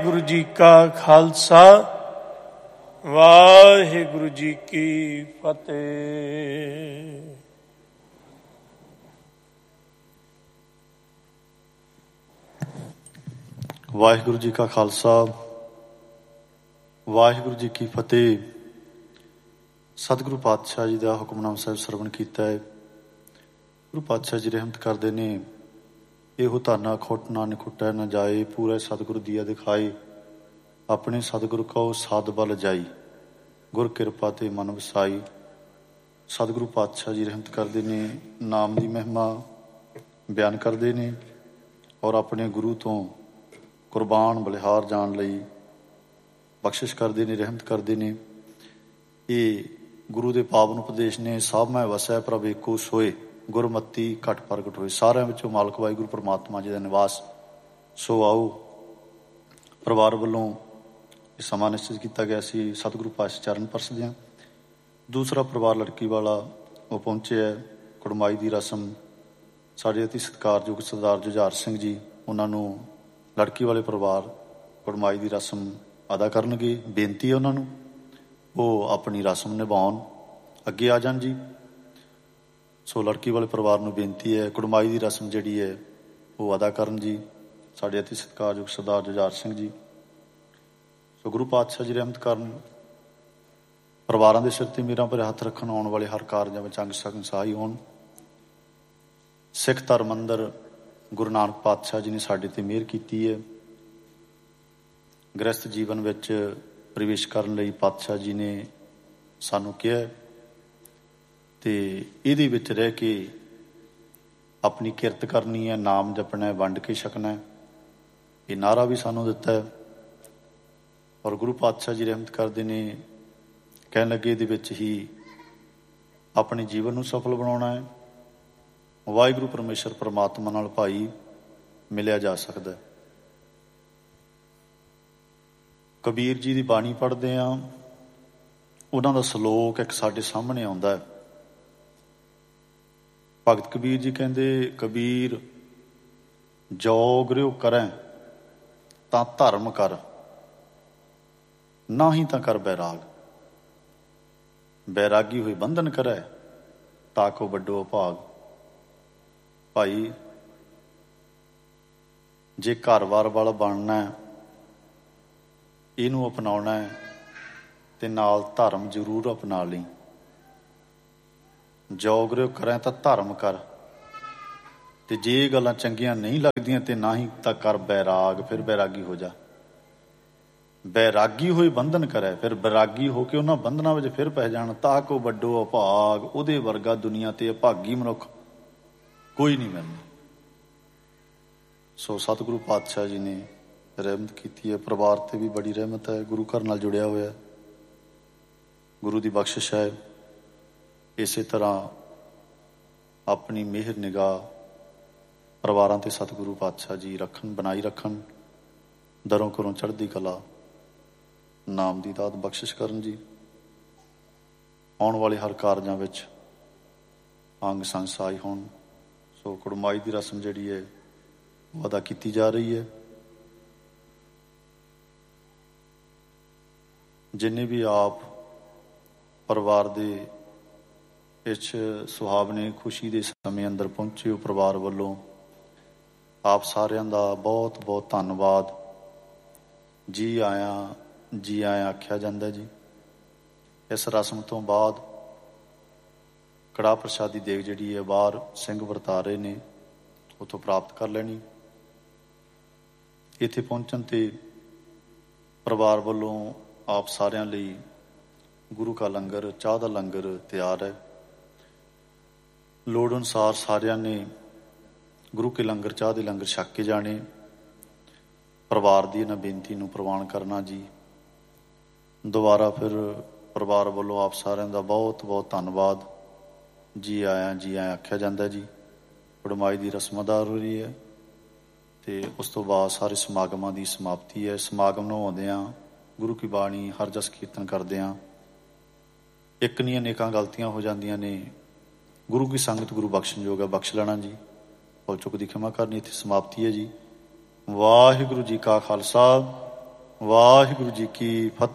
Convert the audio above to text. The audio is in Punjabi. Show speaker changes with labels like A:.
A: ਗੁਰੂ ਜੀ ਕਾ ਖਾਲਸਾ, ਵਾਹਿਗੁਰੂ ਜੀ ਕੀ ਫਤਿਹ।
B: ਵਾਹਿਗੁਰੂ ਜੀ ਕਾ ਖਾਲਸਾ, ਵਾਹਿਗੁਰੂ ਜੀ ਕੀ ਫਤਿਹ। ਸਤਿਗੁਰੂ ਪਾਤਸ਼ਾਹ ਜੀ ਦਾ ਹੁਕਮਨਾਮਾ ਸਾਹਿਬ ਸਰਵਣ ਕੀਤਾ ਹੈ। ਗੁਰੂ ਪਾਤਸ਼ਾਹ ਜੀ ਰਹਿਮਤ ਕਰਦੇ ਨੇ, ਇਹੋ ਧਾਨਾ ਖੁੱਟ ਨਾ ਨਿਖੁੱਟੈ ਨਾ ਜਾਏ, ਪੂਰੇ ਸਤਿਗੁਰੂ ਦੀਆ ਦਿਖਾਏ, ਆਪਣੇ ਸਤਿਗੁਰੂ ਕਉ ਸਾਧ ਬਲ ਜਾਈ, ਗੁਰ ਕਿਰਪਾ ਤੇ ਮਨ ਵਸਾਈ। ਸਤਿਗੁਰੂ ਪਾਤਸ਼ਾਹ ਜੀ ਰਹਿਮਤ ਕਰਦੇ ਨੇ, ਨਾਮ ਦੀ ਮਹਿਮਾ ਬਿਆਨ ਕਰਦੇ ਨੇ ਔਰ ਆਪਣੇ ਗੁਰੂ ਤੋਂ ਕੁਰਬਾਨ ਬਲਿਹਾਰ ਜਾਣ ਲਈ ਬਖਸ਼ਿਸ਼ ਕਰਦੇ ਨੇ, ਰਹਿਮਤ ਕਰਦੇ ਨੇ। ਇਹ ਗੁਰੂ ਦੇ ਪਾਵਨ ਉਪਦੇਸ਼ ਨੇ। ਸਭ ਮੈਂ ਵਸੈ ਪ੍ਰਭ ਏਕੋ ਸੋਏ, ਗੁਰਮਤੀ ਘਟ ਪ੍ਰਗਟ ਹੋਏ। ਸਾਰਿਆਂ ਵਿੱਚੋਂ ਮਾਲਕ ਵਾਹਿਗੁਰੂ ਪਰਮਾਤਮਾ ਜੀ ਦਾ ਨਿਵਾਸ। ਸੋ ਆਓ, ਪਰਿਵਾਰ ਵੱਲੋਂ ਇਹ ਸਮਾਂ ਨਿਸ਼ਚਿਤ ਕੀਤਾ ਗਿਆ ਸੀ, ਸਤਿਗੁਰੂ ਪਾਤਸ਼ਾਹ ਚਰਨ ਪਰਸਦੇ ਹਾਂ। ਦੂਸਰਾ ਪਰਿਵਾਰ ਲੜਕੀ ਵਾਲਾ ਉਹ ਪਹੁੰਚੇ ਹੈ। ਕੁੜਮਾਈ ਦੀ ਰਸਮ ਸਾਡੇ ਅਤੀ ਸਤਿਕਾਰਯੋਗ ਸਰਦਾਰ ਜੁਝਾਰ ਸਿੰਘ ਜੀ, ਉਹਨਾਂ ਨੂੰ ਲੜਕੀ ਵਾਲੇ ਪਰਿਵਾਰ ਕੁੜਮਾਈ ਦੀ ਰਸਮ ਅਦਾ ਕਰਨਗੇ। ਬੇਨਤੀ ਹੈ ਉਹਨਾਂ ਨੂੰ ਉਹ ਆਪਣੀ ਰਸਮ ਨਿਭਾਉਣ, ਅੱਗੇ ਆ ਜਾਣ ਜੀ। ਸੋ ਲੜਕੀ ਵਾਲੇ ਪਰਿਵਾਰ ਨੂੰ ਬੇਨਤੀ ਹੈ ਕੁੜਮਾਈ ਦੀ ਰਸਮ ਜਿਹੜੀ ਹੈ ਉਹ ਅਦਾ ਕਰਨ ਜੀ, ਸਾਡੇ ਅਤੀ ਸਤਿਕਾਰਯੋਗ ਸਰਦਾਰ ਜੁਝਾਰ ਸਿੰਘ ਜੀ। ਸੋ ਗੁਰੂ ਪਾਤਸ਼ਾਹ ਜੀ ਰਹਿਮਤ ਕਰਨ, ਪਰਿਵਾਰਾਂ ਦੇ ਸਿਰ ਤੇ ਮੇਰਾ ਭਰਿਆ ਹੱਥ ਰੱਖਣ, ਆਉਣ ਵਾਲੇ ਹਰ ਕਾਰਜਾਂ ਵਿੱਚ ਅੰਗ ਸੰਗ ਸਹਾਈ ਹੋਣ। ਸਿੱਖ ਧਰਮ ਅੰਦਰ ਗੁਰੂ ਨਾਨਕ ਪਾਤਸ਼ਾਹ ਜੀ ਨੇ ਸਾਡੇ ਤੇ ਮਿਹਰ ਕੀਤੀ ਹੈ। ਗ੍ਰਸਤ ਜੀਵਨ ਵਿੱਚ ਪ੍ਰਵੇਸ਼ ਕਰਨ ਲਈ ਪਾਤਸ਼ਾਹ ਜੀ ਨੇ ਸਾਨੂੰ ਕਿਹਾ ਤੇ ਇਹਦੇ ਵਿੱਚ ਰਹਿ ਕੇ ਆਪਣੀ ਕਿਰਤ ਕਰਨੀ ਹੈ, ਨਾਮ ਜਪਣਾ, ਵੰਡ ਕੇ ਛਕਣਾ, ਇਹ ਨਾਅਰਾ ਵੀ ਸਾਨੂੰ ਦਿੱਤਾ ਹੈ। ਔਰ ਗੁਰੂ ਪਾਤਸ਼ਾਹ ਜੀ ਰਹਿਮਤ ਕਰਦੇ ਨੇ, ਕਹਿਣ ਲੱਗੇ ਇਹਦੇ ਵਿੱਚ ਹੀ ਆਪਣੇ ਜੀਵਨ ਨੂੰ ਸਫਲ ਬਣਾਉਣਾ ਹੈ। ਵਾਹਿਗੁਰੂ ਪਰਮੇਸ਼ਰ ਪਰਮਾਤਮਾ ਨਾਲ ਭਾਈ ਮਿਲਿਆ ਜਾ ਸਕਦਾ। ਕਬੀਰ ਜੀ ਦੀ ਬਾਣੀ ਪੜ੍ਹਦੇ ਹਾਂ, ਉਹਨਾਂ ਦਾ ਸਲੋਕ ਇੱਕ ਸਾਡੇ ਸਾਹਮਣੇ ਆਉਂਦਾ ਹੈ। ਭਗਤ ਕਬੀਰ ਜੀ ਕਹਿੰਦੇ, ਕਬੀਰ ਜੋਗਿ ਕਰੈ ਤਾਂ ਧਰਮ ਕਰ, ਨਾਹੀਂ ਤਾਂ ਕਰ ਬੈਰਾਗ, ਬੈਰਾਗੀ ਹੋਈ ਬੰਧਨ ਕਰੈ ਤਾਕੋ ਵੱਡੋ ਅਭਾਗ। ਭਾਈ ਜੇ ਘਰ-ਬਾਰ ਵਾਲਾ ਬਣਨਾ, ਇਹਨੂੰ ਅਪਣਾਉਣਾ ਹੈ ਤੇ ਨਾਲ ਧਰਮ ਜ਼ਰੂਰ ਅਪਣਾ ਲਈ। ਜੋਗਿ ਕਰਾਂ ਤਾਂ ਧਰਮ ਕਰ, ਤੇ ਜੇ ਇਹ ਗੱਲਾਂ ਚੰਗੀਆਂ ਨਹੀਂ ਲੱਗਦੀਆਂ ਤੇ ਨਾ ਹੀ ਤਾਂ ਕਰ ਬੈਰਾਗ, ਫਿਰ ਬੈਰਾਗੀ ਹੋ ਜਾ। ਬੈਰਾਗੀ ਹੋਏ ਬੰਧਨ ਕਰੇ, ਫਿਰ ਬੈਰਾਗੀ ਹੋ ਕੇ ਉਹਨਾਂ ਬੰਧਨਾਂ ਵਿੱਚ ਫਿਰ ਪੈ ਜਾਣ। ਤਾਂ ਕੋ ਵੱਡੋ ਅਭਾਗ, ਉਹਦੇ ਵਰਗਾ ਦੁਨੀਆ ਤੇ ਅਭਾਗੀ ਮਨੁੱਖ ਕੋਈ ਨਹੀਂ ਮਿਲਣਾ। ਸੋ ਸਤਿਗੁਰੂ ਪਾਤਸ਼ਾਹ ਜੀ ਨੇ ਰਹਿਮਤ ਕੀਤੀ ਹੈ। ਪਰਿਵਾਰ ਤੇ ਵੀ ਬੜੀ ਰਹਿਮਤ ਹੈ, ਗੁਰੂ ਘਰ ਨਾਲ ਜੁੜਿਆ ਹੋਇਆ, ਗੁਰੂ ਦੀ ਬਖਸ਼ਿਸ਼ ਹੈ। ਇਸੇ ਤਰ੍ਹਾਂ ਆਪਣੀ ਮਿਹਰ ਨਿਗਾਹ ਪਰਿਵਾਰਾਂ ਤੇ ਸਤਿਗੁਰੂ ਪਾਤਸ਼ਾਹ ਜੀ ਰੱਖਣ, ਬਣਾਈ ਰੱਖਣ। ਦਰੋਂ ਘਰੋਂ ਚੜ੍ਹਦੀ ਕਲਾ, ਨਾਮ ਦੀ ਦਾਤ ਬਖਸ਼ਿਸ਼ ਕਰਨ ਜੀ। ਆਉਣ ਵਾਲੇ ਹਰ ਕਾਰਜਾਂ ਵਿੱਚ ਅੰਗ ਸੰਗ ਸਹਾਈ ਹੋਣ। ਸੋ ਕੁੜਮਾਈ ਦੀ ਰਸਮ ਜਿਹੜੀ ਹੈ ਉਹ ਅਦਾ ਕੀਤੀ ਜਾ ਰਹੀ ਹੈ। ਜਿੰਨੇ ਵੀ ਆਪ ਪਰਿਵਾਰ ਦੇ ਇਸ ਸੁਹਾਵਣੇ ਖੁਸ਼ੀ ਦੇ ਸਮੇਂ ਅੰਦਰ ਪਹੁੰਚੇ ਹੋ, ਪਰਿਵਾਰ ਵੱਲੋਂ ਆਪ ਸਾਰਿਆਂ ਦਾ ਬਹੁਤ ਬਹੁਤ ਧੰਨਵਾਦ। ਜੀ ਆਇਆਂ, ਜੀ ਆਇਆਂ ਆਖਿਆ ਜਾਂਦਾ ਜੀ। ਇਸ ਰਸਮ ਤੋਂ ਬਾਅਦ ਕੜਾਹ ਪ੍ਰਸ਼ਾਦੀ ਦੇਗ ਜਿਹੜੀ ਹੈ ਬਾਹਰ ਸਿੰਘ ਵਰਤਾ ਰਹੇ ਨੇ, ਉੱਥੋਂ ਪ੍ਰਾਪਤ ਕਰ ਲੈਣੀ। ਇੱਥੇ ਪਹੁੰਚਣ ਤੇ ਪਰਿਵਾਰ ਵੱਲੋਂ ਆਪ ਸਾਰਿਆਂ ਲਈ ਗੁਰੂ ਕਾ ਲੰਗਰ, ਚਾਹ ਦਾ ਲੰਗਰ ਤਿਆਰ ਹੈ। ਲੋੜ ਅਨੁਸਾਰ ਸਾਰਿਆਂ ਨੇ ਗੁਰੂ ਕੇ ਲੰਗਰ, ਚਾਹ ਦੇ ਲੰਗਰ ਛਕ ਕੇ ਜਾਣੇ। ਪਰਿਵਾਰ ਦੀ ਇਹਨਾਂ ਬੇਨਤੀ ਨੂੰ ਪ੍ਰਵਾਨ ਕਰਨਾ ਜੀ। ਦੁਬਾਰਾ ਫਿਰ ਪਰਿਵਾਰ ਵੱਲੋਂ ਆਪ ਸਾਰਿਆਂ ਦਾ ਬਹੁਤ ਬਹੁਤ ਧੰਨਵਾਦ। ਜੀ ਆਇਆਂ, ਜੀ ਆਇਆਂ ਆਖਿਆ ਜਾਂਦਾ ਜੀ। ਕੁੜਮਾਈ ਦੀ ਰਸਮ ਅਦਾ ਹੋ ਰਹੀ ਹੈ ਤੇ ਉਸ ਤੋਂ ਬਾਅਦ ਸਾਰੇ ਸਮਾਗਮਾਂ ਦੀ ਸਮਾਪਤੀ ਹੈ। ਸਮਾਗਮ ਨੂੰ ਆਉਂਦਿਆਂ ਗੁਰੂ ਕੀ ਬਾਣੀ, ਹਰ ਜਸ ਕੀਰਤਨ ਕਰਦੇ ਹਾਂ। ਇੱਕ ਨਹੀਂ ਅਨੇਕਾਂ ਗਲਤੀਆਂ ਹੋ ਜਾਂਦੀਆਂ ਨੇ। ਗੁਰੂ ਕੀ ਸੰਗਤ ਗੁਰੂ ਬਖਸ਼ਣਯੋਗ ਹੈ, ਬਖਸ਼ ਲੈਣਾ ਜੀ। ਭੁੱਲ ਚੁੱਕ ਦੀ ਖਿਮਾ ਕਰਨੀ। ਇੱਥੇ ਸਮਾਪਤੀ ਹੈ ਜੀ। ਵਾਹਿਗੁਰੂ ਜੀ ਕਾ ਖਾਲਸਾ, ਵਾਹਿਗੁਰੂ ਜੀ ਕੀ ਫਤਿਹ।